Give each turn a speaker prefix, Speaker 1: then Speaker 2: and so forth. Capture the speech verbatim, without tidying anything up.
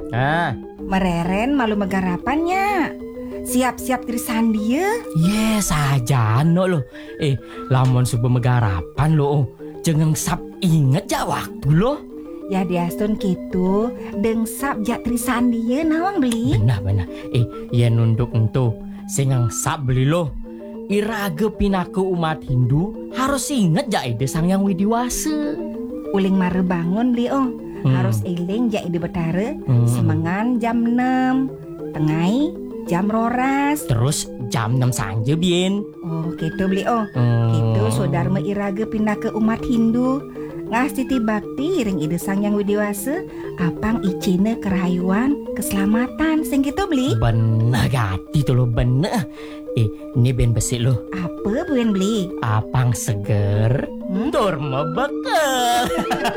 Speaker 1: Ah,
Speaker 2: mereren malu megarapannya. Siap-siap tirisan dia.
Speaker 1: yes aja no lo. Eh, lamun subuh megarapan lo. Jangan sap inget ja waktu lo.
Speaker 2: Ya diasun gitu, dengsap jak tirisan dia nawang beli.
Speaker 1: Benar-benar. Eh, ya nunduk entu. Singang sap beli lo. Iraga pinaku umat Hindu harus inget ja ide sang yang widiwasa.
Speaker 2: Uling mare bangun beli oh.
Speaker 1: Hmm.
Speaker 2: Harus eling jak ide betara.
Speaker 1: Hmm.
Speaker 2: Semengan jam enam, tengai jam roras.
Speaker 1: Terus jam enam sanje bien.
Speaker 2: Oh gitu beli oh.
Speaker 1: Hmm.
Speaker 2: Gitu saudara iraga pindah ke umat Hindu. Ngasih ti bakti ring ide sang yang widiwasa. Apang icine kerayuan, keselamatan. Sing gitu beli.
Speaker 1: Bener gati tuh lo bener. Eh, ini ben besi lo.
Speaker 2: Apa buen beli?
Speaker 1: Apang seger,
Speaker 2: Hmm?
Speaker 1: dorma bekal.